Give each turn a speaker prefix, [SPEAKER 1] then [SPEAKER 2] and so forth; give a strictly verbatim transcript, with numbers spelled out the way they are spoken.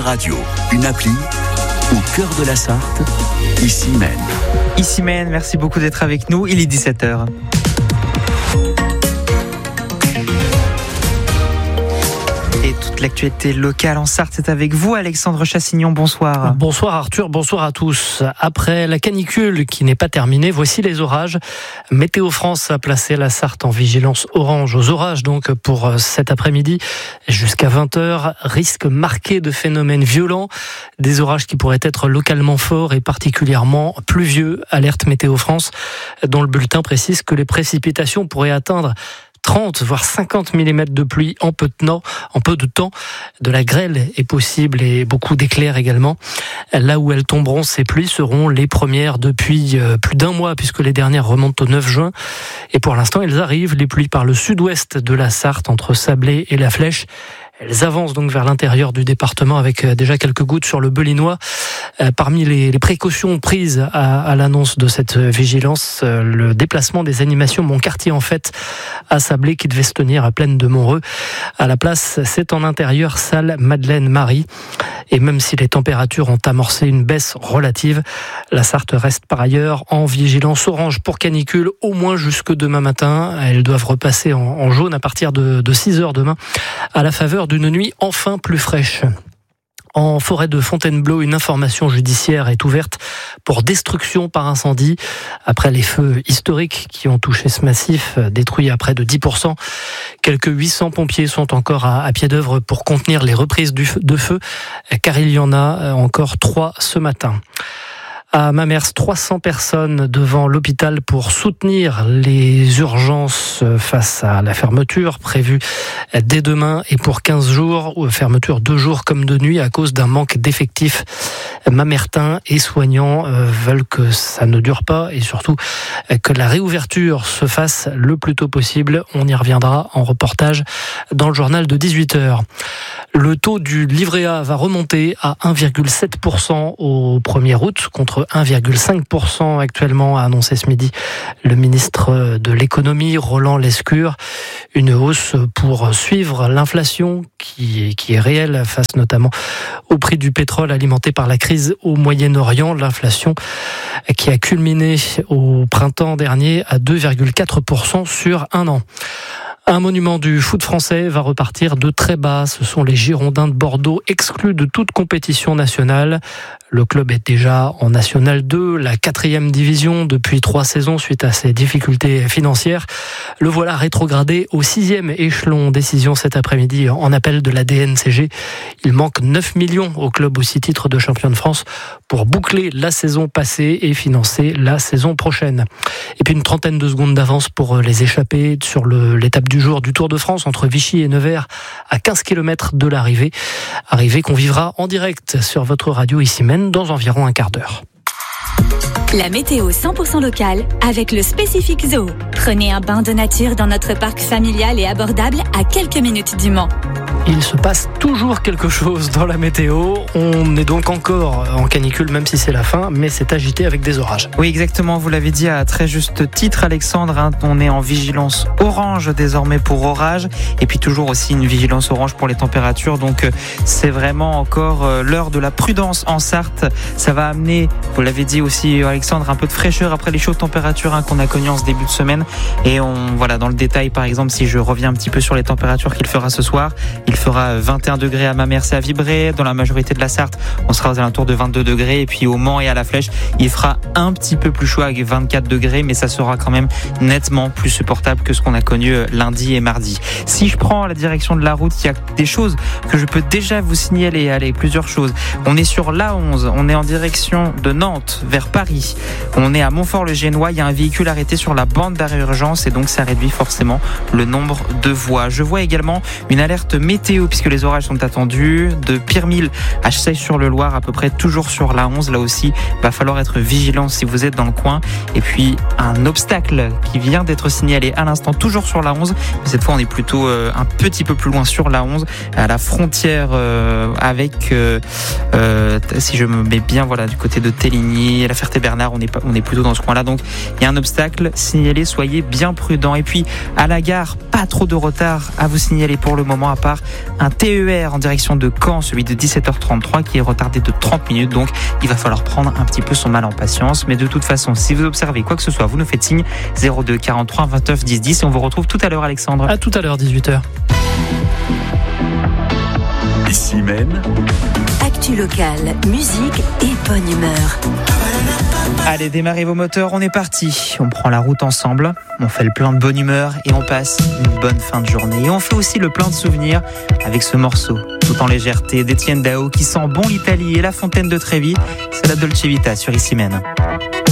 [SPEAKER 1] radio, une appli au cœur de la Sarthe, Ici Maine.
[SPEAKER 2] Ici Maine, merci beaucoup d'être avec nous. Il est dix-sept heures. Et toute l'actualité locale en Sarthe, c'est avec vous, Alexandre Chassignon. Bonsoir.
[SPEAKER 3] Bonsoir Arthur, bonsoir à tous. Après la canicule qui n'est pas terminée, voici les orages. Météo France a placé la Sarthe en vigilance orange aux orages, donc pour cet après-midi jusqu'à vingt heures. Risque marqué de phénomènes violents, des orages qui pourraient être localement forts et particulièrement pluvieux. Alerte Météo France, dont le bulletin précise que les précipitations pourraient atteindre trente voire cinquante millimètres de pluie en peu de temps, en peu de temps. De la grêle est possible et beaucoup d'éclairs également. Là où elles tomberont, ces pluies seront les premières depuis plus d'un mois, puisque les dernières remontent au neuf juin. Et pour l'instant, elles arrivent, les pluies par le sud-ouest de la Sarthe, entre Sablé et La Flèche. Elles avancent donc vers l'intérieur du département avec déjà quelques gouttes sur le Belinois. Parmi les, les précautions prises à, à l'annonce de cette vigilance, le déplacement des animations Mon Quartier en Fête à Sablé qui devait se tenir à Plaine de Montreux. À la place, c'est en intérieur salle Madeleine-Marie. Et même si les températures ont amorcé une baisse relative, la Sarthe reste par ailleurs en vigilance orange pour canicule au moins jusque demain matin. Elles doivent repasser en, en jaune à partir de, de six heures demain à la faveur d'une nuit enfin plus fraîche. En forêt de Fontainebleau, une information judiciaire est ouverte pour destruction par incendie. Après les feux historiques qui ont touché ce massif, détruit à près de dix pour cent, quelques huit cents pompiers sont encore à, à pied d'œuvre pour contenir les reprises du, de feu, car il y en a encore trois ce matin. À Mamers, trois cents personnes devant l'hôpital pour soutenir les urgences face à la fermeture prévue dès demain et pour quinze jours, ou fermeture deux jours comme de nuit à cause d'un manque d'effectifs. Mamertins et soignants veulent que ça ne dure pas et surtout que la réouverture se fasse le plus tôt possible. On y reviendra en reportage dans le journal de dix-huit heures. Le taux du livret A va remonter à un virgule sept pour cent au premier août contre un virgule cinq pour cent actuellement, a annoncé ce midi le ministre de l'économie Roland Lescure. Une hausse pour suivre l'inflation qui, qui est réelle face notamment au prix du pétrole alimenté par la crise au Moyen-Orient. L'inflation qui a culminé au printemps dernier à deux virgule quatre pour cent sur un an. Un monument du foot français va repartir de très bas. Ce sont les Girondins de Bordeaux, exclus de toute compétition nationale. Le club est déjà en National deux, la quatrième division depuis trois saisons suite à ses difficultés financières. Le voilà rétrogradé au sixième échelon. Décision cet après-midi en appel de la D N C G. Il manque neuf millions au club aussi titre de champion de France pour boucler la saison passée et financer la saison prochaine. Et puis une trentaine de secondes d'avance pour les échappés sur le, l'étape du jour du Tour de France entre Vichy et Nevers à quinze kilomètres de l'arrivée. Arrivée qu'on vivra en direct sur votre radio Ici Maine dans environ un quart d'heure.
[SPEAKER 4] La météo cent pour cent locale avec le Spécifique Zoo. Prenez un bain de nature dans notre parc familial et abordable à quelques minutes du Mans.
[SPEAKER 3] Il se passe toujours quelque chose dans la météo. On est donc encore en canicule, même si c'est la fin, mais c'est agité avec des orages.
[SPEAKER 2] Oui, exactement. Vous l'avez dit à très juste titre, Alexandre. Hein, on est en vigilance orange désormais pour orage. Et puis toujours aussi une vigilance orange pour les températures. Donc c'est vraiment encore l'heure de la prudence en Sarthe. Ça va amener, vous l'avez dit aussi, Alexandre, un peu de fraîcheur après les chaudes températures hein, qu'on a connues en ce début de semaine. Et on, voilà, dans le détail, par exemple, si je reviens un petit peu sur les températures qu'il fera ce soir, il fera vingt et un degrés à Mamers et à Vibré. Dans la majorité de la Sarthe, on sera aux alentours de vingt-deux degrés. Et puis au Mans et à La Flèche, il fera un petit peu plus chaud avec vingt-quatre degrés, mais ça sera quand même nettement plus supportable que ce qu'on a connu lundi et mardi. Si je prends la direction de la route, il y a des choses que je peux déjà vous signaler. Allez, plusieurs choses. On est sur l'A onze, on est en direction de Nantes vers Paris. On est à Montfort-le-Génois, il y a un véhicule arrêté sur la bande d'arrêt urgence et donc ça réduit forcément le nombre de voies. Je vois également une alerte météo puisque les orages sont attendus de Pirmil à Cheil-sur-le-Loir, à peu près toujours sur l'A onze. Là aussi, va falloir être vigilant si vous êtes dans le coin. Et puis un obstacle qui vient d'être signalé à l'instant, toujours sur l'A onze. Mais cette fois, on est plutôt euh, un petit peu plus loin sur l'A onze, à la frontière euh, avec, euh, euh, si je me mets bien, voilà, du côté de Téligny, la Ferté-Bernard, on est, pas, on est plutôt dans ce coin-là. Donc, il y a un obstacle signalé, soyez bien prudents. Et puis, à la gare, pas trop de retard à vous signaler pour le moment, à part un T E R en direction de Caen, celui de dix-sept heures trente-trois qui est retardé de trente minutes, donc il va falloir prendre un petit peu son mal en patience. Mais de toute façon, si vous observez quoi que ce soit, vous nous faites signe zéro deux quarante-trois vingt-neuf dix dix et on vous retrouve tout à l'heure, Alexandre.
[SPEAKER 3] À tout à l'heure, dix-huit heures.
[SPEAKER 1] Ici même.
[SPEAKER 5] Actu locale, musique et bonne humeur.
[SPEAKER 2] Allez, démarrez vos moteurs, on est parti. On prend la route ensemble, on fait le plein de bonne humeur et on passe une bonne fin de journée. Et on fait aussi le plein de souvenirs avec ce morceau, tout en légèreté, d'Étienne Dao qui sent bon l'Italie et la fontaine de Trévi. C'est la Dolce Vita sur Ici Même.